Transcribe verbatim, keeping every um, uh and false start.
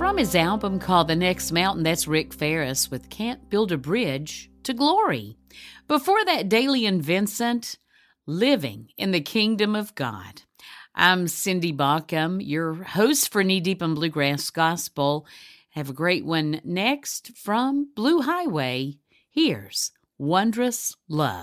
From his album called The Next Mountain, that's Rick Ferris with Can't Build a Bridge to Glory. Before that, Daly and Vincent, Living in the Kingdom of God. I'm Cindy Bauckham, your host for Knee Deep in Bluegrass Gospel. Have a great one next from Blue Highway. Here's Wondrous Love.